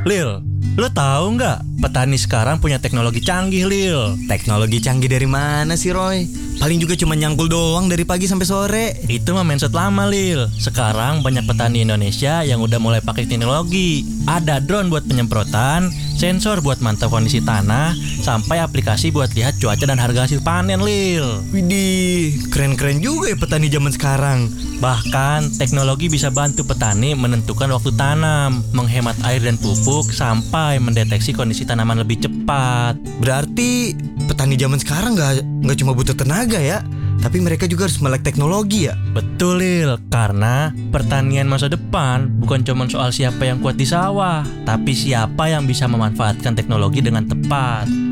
Lil, lo tahu nggak petani sekarang punya teknologi canggih, Lil? Teknologi canggih dari mana sih, Roy? Paling juga cuma nyangkul doang dari pagi sampai sore. Itu mah mindset lama, Lil. Sekarang banyak petani Indonesia yang udah mulai pakai teknologi. Ada drone buat penyemprotan, sensor buat mantau kondisi tanah, sampai aplikasi buat lihat cuaca dan harga hasil panen, Lil. Widih, keren-keren juga ya petani zaman sekarang. Bahkan teknologi bisa bantu petani menentukan waktu tanam, menghemat air dan pupuk, sampai mendeteksi kondisi tanaman lebih cepat. Berarti petani zaman sekarang nggak cuma butuh tenaga ya, tapi mereka juga harus melek teknologi ya. Betul, Lil, karena pertanian masa depan bukan cuma soal siapa yang kuat di sawah, tapi siapa yang bisa memanfaatkan teknologi dengan tepat.